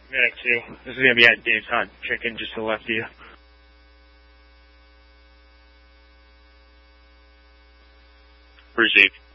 Medic 2. This is going to be at Dave's Hot Chicken just to the left of you. Received.